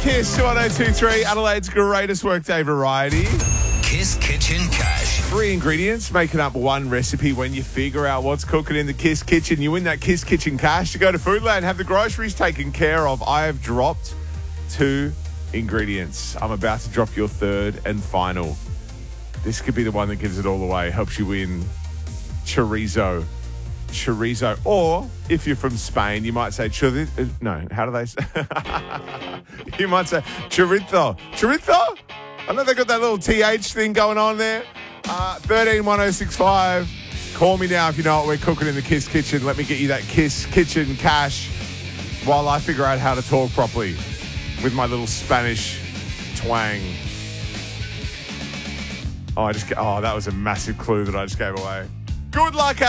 Kiss 1023, Adelaide's greatest workday variety. Kiss Kitchen Cash. 3 ingredients making up one recipe. When you figure out what's cooking in the Kiss Kitchen, you win that Kiss Kitchen Cash to go to Foodland, have the groceries taken care of. I have dropped 2 ingredients. I'm about to drop your third and final. This could be the one that gives it all away, helps you win chorizo. Or if you're from Spain, you might say no, how do they say? You might say chorizo. Chorizo? I know they got that little TH thing going on there. 131065. Call me now if you know what we're cooking in the Kiss Kitchen. Let me get you that Kiss Kitchen Cash while I figure out how to talk properly with my little Spanish twang. Oh, that was a massive clue that I just gave away. Good luck,